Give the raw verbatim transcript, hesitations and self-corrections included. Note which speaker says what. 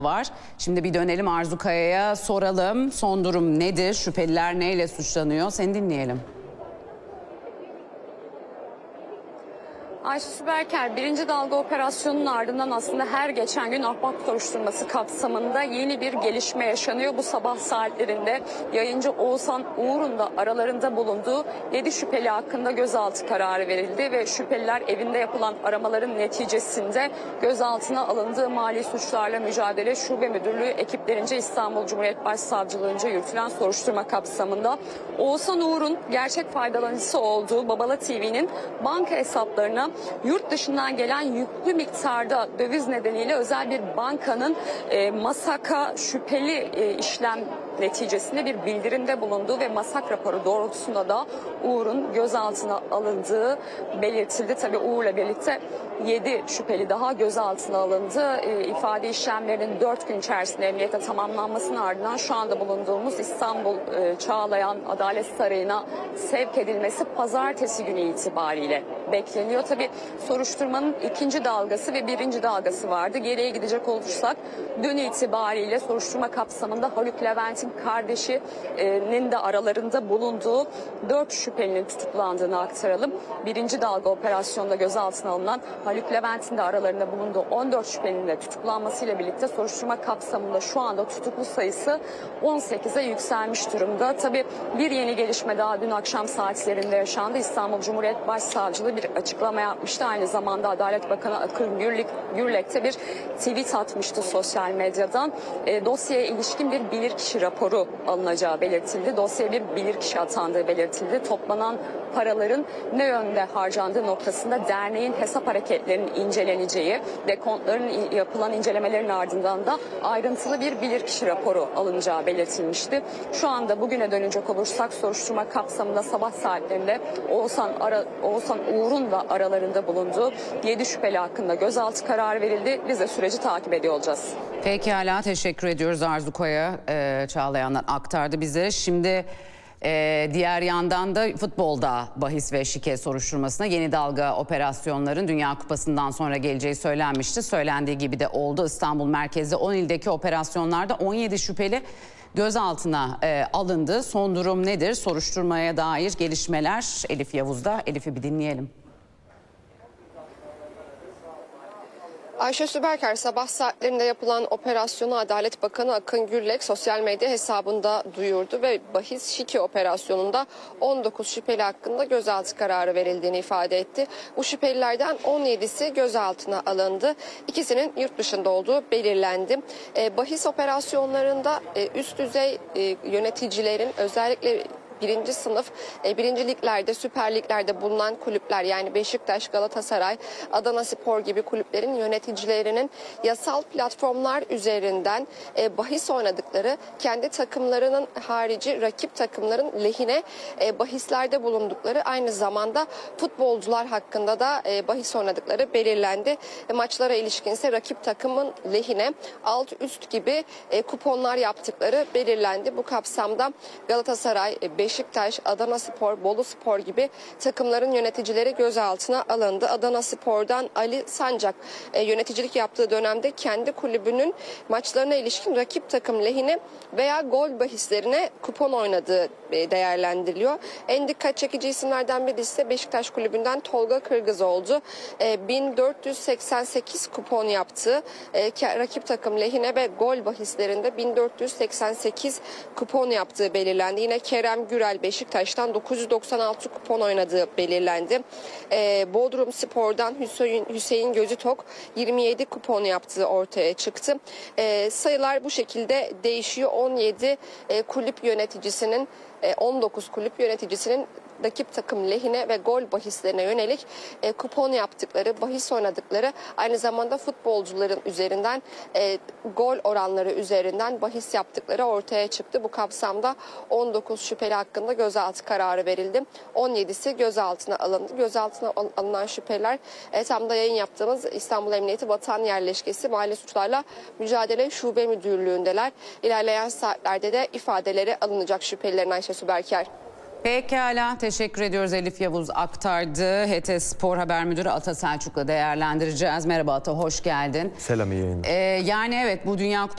Speaker 1: var. Şimdi bir dönelim Arzu Kaya'ya, soralım. Son durum nedir? Şüpheliler neyle suçlanıyor? Seni dinleyelim.
Speaker 2: Ayşe Süberker, birinci dalga operasyonunun ardından aslında her geçen gün ahbap soruşturması kapsamında yeni bir gelişme yaşanıyor. Bu sabah saatlerinde yayıncı Oğuzhan Uğur'un da aralarında bulunduğu yedi şüpheli hakkında gözaltı kararı verildi ve şüpheliler evinde yapılan aramaların neticesinde gözaltına alındığı Mali Suçlarla Mücadele Şube Müdürlüğü ekiplerince İstanbul Cumhuriyet Başsavcılığınca yürütülen soruşturma kapsamında Oğuzhan Uğur'un gerçek faydalanıcısı olduğu Babala T V'nin banka hesaplarına yurt dışından gelen yüklü miktarda döviz nedeniyle özel bir bankanın e, MASAK'a şüpheli e, işlem neticesinde bir bildirimde bulunduğu ve MASAK raporu doğrultusunda da Uğur'un gözaltına alındığı belirtildi. Tabii Uğur'la birlikte yedi şüpheli daha gözaltına alındı. E, ifade işlemlerinin dört gün içerisinde emniyete tamamlanmasının ardından şu anda bulunduğumuz İstanbul e, Çağlayan Adalet Sarayı'na sevk edilmesi pazartesi günü itibariyle bekleniyor. Tabii soruşturmanın ikinci dalgası ve birinci dalgası vardı. Geriye gidecek olursak dün itibariyle soruşturma kapsamında Haluk Levent'in kardeşinin de aralarında bulunduğu dört şüphelinin tutuklandığını aktaralım. Birinci dalga operasyonda gözaltına alınan Haluk Levent'in de aralarında bulunduğu on dört şüphelinin de tutuklanmasıyla birlikte soruşturma kapsamında şu anda tutuklu sayısı on sekize yükselmiş durumda. Tabii bir yeni gelişme daha dün akşam saatlerinde yaşandı. İstanbul Cumhuriyet Başsavcılığı bir açıklama yapmıştı. Aynı zamanda Adalet Bakanı Akın Gürlek, Gürlek de bir tweet atmıştı sosyal medyadan. E, dosyaya ilişkin bir bilirkişi raporu alınacağı belirtildi. Dosyaya bir bilirkişi atandığı belirtildi. Toplanan paraların ne yönde harcandığı noktasında derneğin hesap hareketlerinin inceleneceği ve kontların yapılan incelemelerin ardından da ayrıntılı bir bilirkişi raporu alınacağı belirtilmişti. Şu anda bugüne dönecek olursak soruşturma kapsamında sabah saatlerinde Oğuzhan, Ara, Oğuzhan Uğur'un da aralarında bulunduğu yedi şüpheli hakkında gözaltı kararı verildi. Biz de süreci takip ediyor olacağız.
Speaker 1: Pekala, teşekkür ediyoruz Arzu Kaya. E, Çağlayan'dan aktardı bize. Şimdi e, diğer yandan da futbolda bahis ve şike soruşturmasına yeni dalga operasyonların Dünya Kupası'ndan sonra geleceği söylenmişti. Söylendiği gibi de oldu. İstanbul merkezli on ildeki operasyonlarda on yedi şüpheli gözaltına e, alındı. Son durum nedir? Soruşturmaya dair gelişmeler Elif Yavuz'da. Elif'i bir dinleyelim.
Speaker 3: Ayşe Süberker, sabah saatlerinde yapılan operasyonu Adalet Bakanı Akın Gürlek sosyal medya hesabında duyurdu ve bahis şike operasyonunda on dokuz şüpheli hakkında gözaltı kararı verildiğini ifade etti. Bu şüphelilerden on yedisi gözaltına alındı. İkisinin yurt dışında olduğu belirlendi. E, bahis operasyonlarında e, üst düzey e, yöneticilerin özellikle birinci sınıf, e, birinci liglerde, süper liglerde bulunan kulüpler yani Beşiktaş, Galatasaray, Adanaspor gibi kulüplerin yöneticilerinin yasal platformlar üzerinden e, bahis oynadıkları, kendi takımlarının harici rakip takımların lehine e, bahislerde bulundukları, aynı zamanda futbolcular hakkında da e, bahis oynadıkları belirlendi. E, maçlara ilişkin ise rakip takımın lehine alt üst gibi e, kuponlar yaptıkları belirlendi. Bu kapsamda Galatasaray, Beşiktaş, Beşiktaş, Adanaspor, Boluspor gibi takımların yöneticileri gözaltına alındı. Adanaspor'dan Ali Sancak e, yöneticilik yaptığı dönemde kendi kulübünün maçlarına ilişkin rakip takım lehine veya gol bahislerine kupon oynadığı e, değerlendiriliyor. En dikkat çekici isimlerden biri ise Beşiktaş kulübünden Tolga Kırgızoğlu. E, bin dört yüz seksen sekiz kupon yaptığı e, rakip takım lehine ve gol bahislerinde bin dört yüz seksen sekiz kupon yaptığı belirlendi. Yine Kerem Gürel Beşiktaş'tan dokuz yüz doksan altı kupon oynadığı belirlendi. Ee, Bodrum Spor'dan Hüseyin, Hüseyin Gözütok yirmi yedi kupon yaptığı ortaya çıktı. Ee, sayılar bu şekilde değişiyor. on yedi e, kulüp yöneticisinin, e, on dokuz kulüp yöneticisinin rakip takım lehine ve gol bahislerine yönelik e, kupon yaptıkları, bahis oynadıkları, aynı zamanda futbolcuların üzerinden e, gol oranları üzerinden bahis yaptıkları ortaya çıktı. Bu kapsamda on dokuz şüpheli hakkında gözaltı kararı verildi. on yedisi gözaltına alındı. Gözaltına alınan şüpheliler e, tam da yayın yaptığımız İstanbul Emniyeti Vatan Yerleşkesi Mali Suçlarla Mücadele Şube Müdürlüğü'ndeler. İlerleyen saatlerde de ifadeleri alınacak şüphelilerin. Ayşe Süberker.
Speaker 1: Pekala, teşekkür ediyoruz. Elif Yavuz aktardı. H T Spor Haber Müdürü Ata Selçuk'la değerlendireceğiz. Merhaba Ata, hoş geldin.
Speaker 4: Selam, iyi yayınlar.
Speaker 1: Ee, yani evet, bu Dünya Kupası